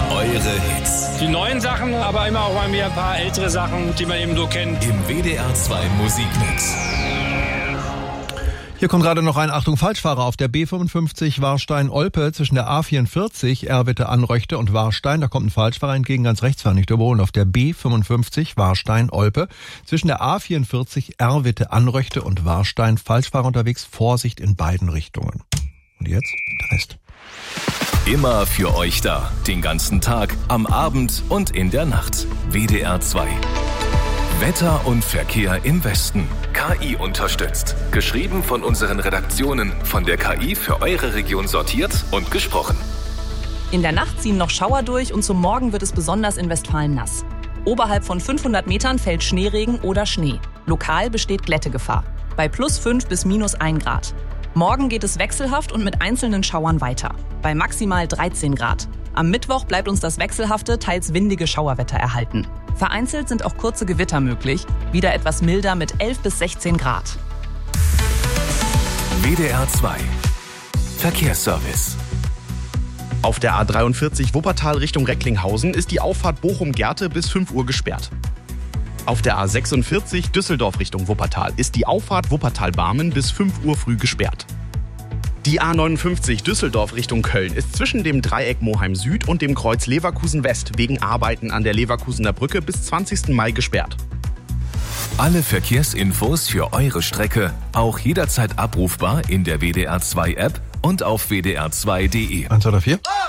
Eure Hits. Die neuen Sachen, aber immer auch mal wieder ein paar ältere Sachen, die man eben so kennt. Im WDR 2 Musikmix. Hier kommt gerade noch ein Achtung Falschfahrer auf der B55 Warstein-Olpe zwischen der A44 Erwitte-Anröchte und Warstein. Da kommt ein Falschfahrer entgegen, ganz rechts fahren, nicht überholen. Auf der B55 Warstein-Olpe zwischen der A44 Erwitte-Anröchte und Warstein. Falschfahrer unterwegs, Vorsicht in beiden Richtungen. Und jetzt der Rest. Immer für euch da. Den ganzen Tag, am Abend und in der Nacht. WDR 2. Wetter und Verkehr im Westen. KI unterstützt. Geschrieben von unseren Redaktionen. Von der KI für eure Region sortiert und gesprochen. In der Nacht ziehen noch Schauer durch und zum Morgen wird es besonders in Westfalen nass. Oberhalb von 500 Metern fällt Schneeregen oder Schnee. Lokal besteht Glättegefahr. Bei +5 bis -1 Grad. Morgen geht es wechselhaft und mit einzelnen Schauern weiter. Bei maximal 13 Grad. Am Mittwoch bleibt uns das wechselhafte, teils windige Schauerwetter erhalten. Vereinzelt sind auch kurze Gewitter möglich, wieder etwas milder mit 11 bis 16 Grad. WDR 2. Verkehrsservice. Auf der A43 Wuppertal Richtung Recklinghausen ist die Auffahrt Bochum-Gerte bis 5 Uhr gesperrt. Auf der A46 Düsseldorf Richtung Wuppertal ist die Auffahrt Wuppertal-Barmen bis 5 Uhr früh gesperrt. Die A59 Düsseldorf Richtung Köln ist zwischen dem Dreieck Moheim Süd und dem Kreuz Leverkusen West wegen Arbeiten an der Leverkusener Brücke bis 20. Mai gesperrt. Alle Verkehrsinfos für eure Strecke auch jederzeit abrufbar in der WDR 2 App und auf wdr2.de. 1, 2, 3, 4.